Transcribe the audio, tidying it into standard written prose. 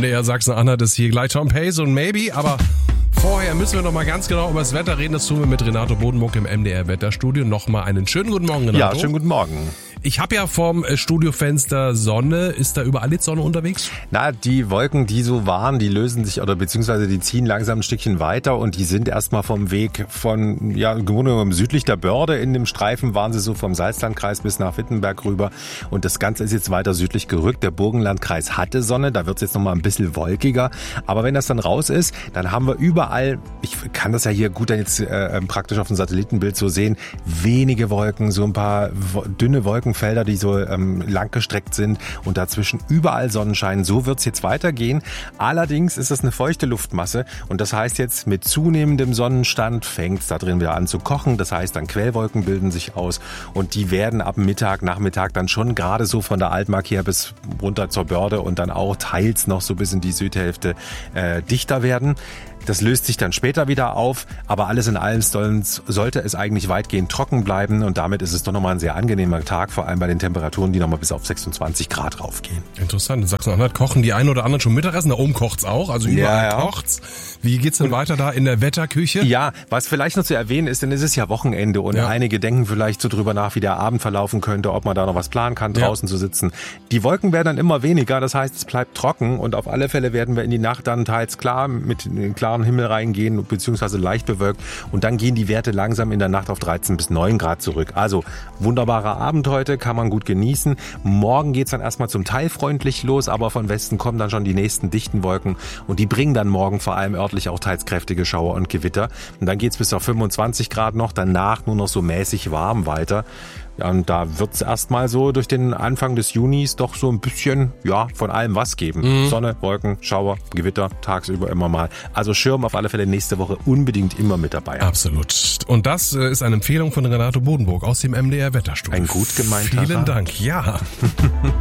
MDR Sachsen-Anhalt ist hier gleich Tom Pace und Maybe, aber vorher müssen wir noch mal ganz genau über das Wetter reden. Das tun wir mit Renato Bodenburg im MDR Wetterstudio. Nochmal einen schönen guten Morgen, Renato. Ja, schönen guten Morgen. Ich habe ja vorm Studiofenster Sonne. Ist da überall jetzt Sonne unterwegs? Na, die Wolken, die so waren, die lösen sich oder beziehungsweise die ziehen langsam ein Stückchen weiter und die sind erstmal vom Weg von, ja, im Grunde genommen südlich der Börde. In dem Streifen waren sie so vom Salzlandkreis bis nach Wittenberg rüber und das Ganze ist jetzt weiter südlich gerückt. Der Burgenlandkreis hatte Sonne, da wird es jetzt nochmal ein bisschen wolkiger. Aber wenn das dann raus ist, dann haben wir überall, ich kann das ja hier gut dann jetzt praktisch auf dem Satellitenbild so sehen, wenige Wolken, so ein paar dünne Wolkenfelder, die so langgestreckt sind und dazwischen überall Sonnenschein. So wird es jetzt weitergehen. Allerdings ist das eine feuchte Luftmasse und das heißt jetzt mit zunehmendem Sonnenstand fängt es da drin wieder an zu kochen. Das heißt dann Quellwolken bilden sich aus und die werden ab Nachmittag dann schon gerade so von der Altmark her bis runter zur Börde und dann auch teils noch so bis in die Südhälfte dichter werden. Das löst sich dann später wieder auf, aber alles in allem sollte es eigentlich weitgehend trocken bleiben und damit ist es doch nochmal ein sehr angenehmer Tag, vor allem bei den Temperaturen, die nochmal bis auf 26 Grad raufgehen. Interessant. In Sachsen-Anhalt kochen die einen oder anderen schon Mittagessen, da oben kocht's auch, also überall kocht's. Wie geht's denn weiter da in der Wetterküche? Ja, was vielleicht noch zu erwähnen ist, denn es ist ja Wochenende und einige denken vielleicht so drüber nach, wie der Abend verlaufen könnte, ob man da noch was planen kann, draußen zu sitzen. Die Wolken werden dann immer weniger, das heißt, es bleibt trocken und auf alle Fälle werden wir in die Nacht dann teils klar mit klaren Himmel reingehen, beziehungsweise leicht bewölkt und dann gehen die Werte langsam in der Nacht auf 13 bis 9 Grad zurück. Also wunderbarer Abend heute, kann man gut genießen. Morgen geht's dann erstmal zum Teil freundlich los, aber von Westen kommen dann schon die nächsten dichten Wolken und die bringen dann morgen vor allem örtlich auch teils kräftige Schauer und Gewitter. Und dann geht's bis auf 25 Grad noch, danach nur noch so mäßig warm weiter. Ja, und da wird's erstmal so durch den Anfang des Junis doch so ein bisschen, von allem was geben. Sonne, Wolken, Schauer, Gewitter, tagsüber immer mal. Also Schirm auf alle Fälle nächste Woche unbedingt immer mit dabei. Absolut. Und das ist eine Empfehlung von Renato Bodenburg aus dem MDR Wetterstudio. Ein gut gemeinter Vielen Rat. Dank, ja.